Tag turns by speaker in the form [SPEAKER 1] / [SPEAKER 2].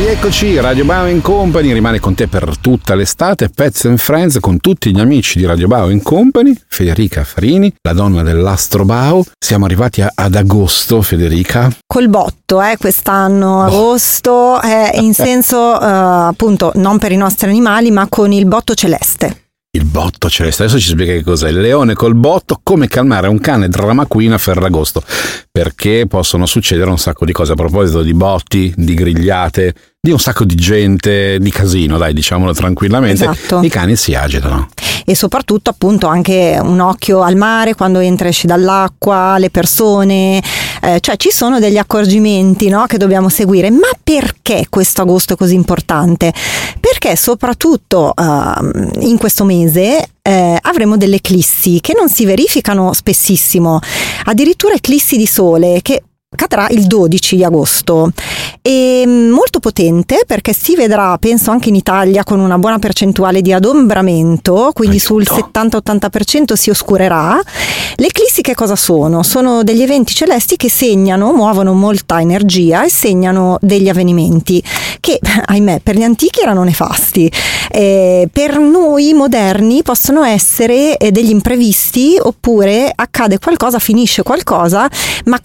[SPEAKER 1] Rieccoci, Radio Bao & Company rimane con te per tutta l'estate, Pets and Friends con tutti gli amici di Radio Bao & Company, Federica Farini, la donna dell'Astro Bao. Siamo arrivati ad agosto, Federica.
[SPEAKER 2] Col botto, quest'anno, agosto, in senso appunto non per i nostri animali, ma con il botto celeste.
[SPEAKER 1] Il botto celeste, adesso ci spiega che cos'è il leone col botto, come calmare un cane drama queen a Ferragosto, perché possono succedere un sacco di cose a proposito di botti, di grigliate, di un sacco di gente, di casino, dai, diciamolo tranquillamente.
[SPEAKER 2] Esatto.
[SPEAKER 1] I cani si agitano.
[SPEAKER 2] E soprattutto appunto anche un occhio al mare quando entra e esce dall'acqua, le persone, cioè ci sono degli accorgimenti, no, che dobbiamo seguire. Ma perché questo agosto è così importante? Perché soprattutto in questo mese avremo delle eclissi che non si verificano spessissimo, addirittura eclissi di sole che cadrà il 12 di agosto. È molto potente perché si vedrà, penso anche in Italia, con una buona percentuale di adombramento, quindi sul 70-80% si oscurerà. Le eclissi che cosa sono? Sono degli eventi celesti che muovono molta energia e segnano degli avvenimenti che, ahimè, per gli antichi erano nefasti. Per noi moderni possono essere degli imprevisti, oppure accade qualcosa, finisce qualcosa, ma